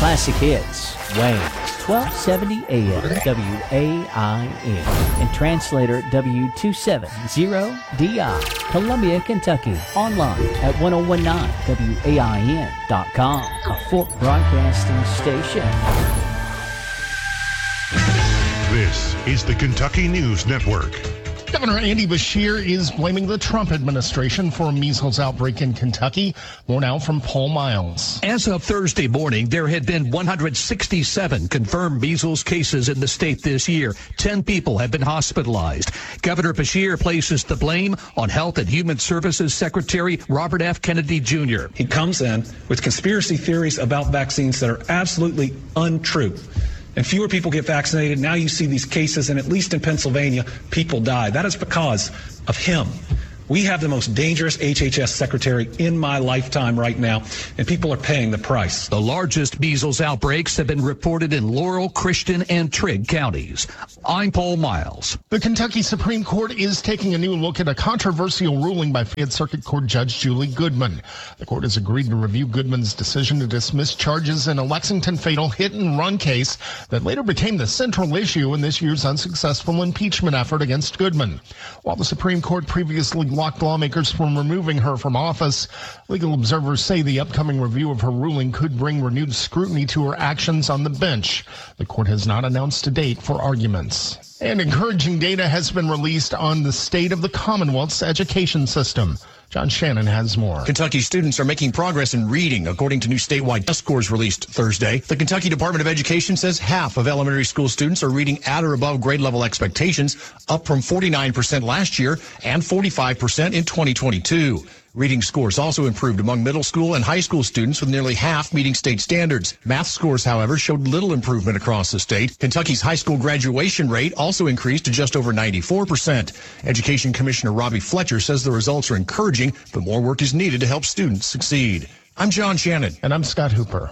Classic Hits, Wayne, 1270 AM, WAIN, and translator W270DI, Columbia, Kentucky. Online at 1019WAIN.com, a Fort Broadcasting station. This is the Kentucky News Network. Governor Andy Beshear is blaming the Trump administration for a measles outbreak in Kentucky. More now from Paul Miles. As of Thursday morning, there had been 167 confirmed measles cases in the state this year. 10 people have been hospitalized. Governor Beshear places the blame on Health and Human Services Secretary Robert F. Kennedy Jr. He comes in with conspiracy theories about vaccines that are absolutely untrue. And fewer people get vaccinated. Now you see these cases, and at least in Pennsylvania, people die. That is because of him. We have the most dangerous HHS secretary in my lifetime right now, and people are paying the price. The largest measles outbreaks have been reported in Laurel, Christian, and Trigg counties. I'm Paul Miles. The Kentucky Supreme Court is taking a new look at a controversial ruling by Fayette Circuit Court Judge Julie Goodman. The court has agreed to review Goodman's decision to dismiss charges in a Lexington fatal hit-and-run case that later became the central issue in this year's unsuccessful impeachment effort against Goodman. While the Supreme Court previously blocked lawmakers from removing her from office, legal observers say the upcoming review of her ruling could bring renewed scrutiny to her actions on the bench. The court has not announced a date for arguments. And encouraging data has been released on the state of the Commonwealth's education system. John Shannon has more. Kentucky students are making progress in reading, according to new statewide test scores released Thursday. The Kentucky Department of Education says half of elementary school students are reading at or above grade level expectations, up from 49% last year and 45% in 2022. Reading scores also improved among middle school and high school students, with nearly half meeting state standards. Math scores, however, showed little improvement across the state. Kentucky's high school graduation rate also increased to just over 94%. Education Commissioner Robbie Fletcher says the results are encouraging, but more work is needed to help students succeed. I'm John Shannon. And I'm Scott Hooper.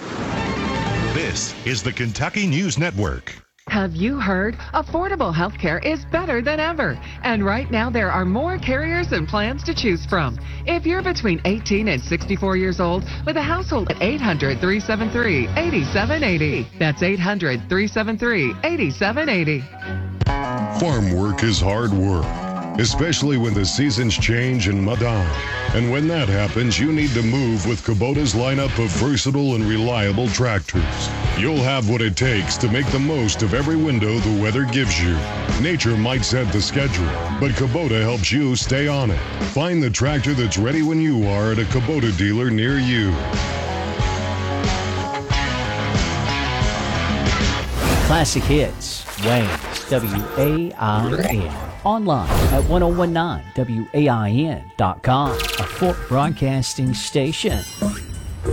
This is the Kentucky News Network. Have you heard? Affordable healthcare is better than ever. And right now there are more carriers and plans to choose from. If you're between 18 and 64 years old with a household at 800-373-8780. That's 800-373-8780. Farm work is hard work, especially when the seasons change and mud on. And when that happens, you need to move with Kubota's lineup of versatile and reliable tractors. You'll have what it takes to make the most of every window the weather gives you. Nature might set the schedule, but Kubota helps you stay on it. Find the tractor that's ready when you are at a Kubota dealer near you. Classic Hits, Wayne, WAIN. Online at 1019WAIN.com, a Fort Broadcasting station.